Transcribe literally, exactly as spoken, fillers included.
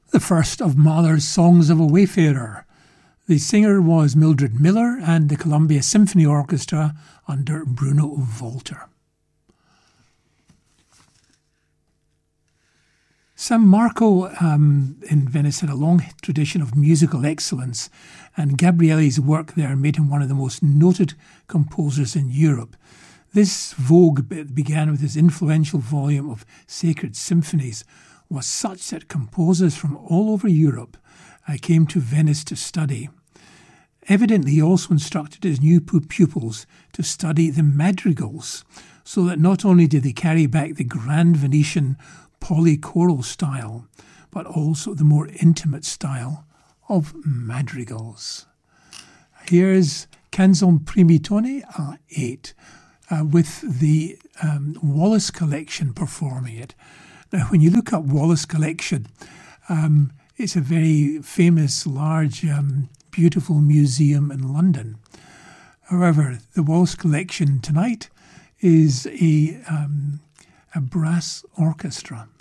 the first of Mahler's Songs of a Wayfarer. The singer was Mildred Miller and the Columbia Symphony Orchestra under Bruno Walter. San Marco um, in Venice had a long tradition of musical excellence, and Gabrielli's work there made him one of the most noted composers in Europe. This vogue began with his influential volume of sacred symphonies, was such that composers from all over Europe uh, came to Venice to study. Evidently, he also instructed his new pupils to study the madrigals, so that not only did they carry back the grand Venetian polychoral style, but also the more intimate style of madrigals. Here's Canzon Primitone A eight, uh, with the um, Wallace Collection performing it. Now, when you look up Wallace Collection, um, it's a very famous, large, um, beautiful museum in London. However, the Wallace Collection tonight is a, um, a brass orchestra.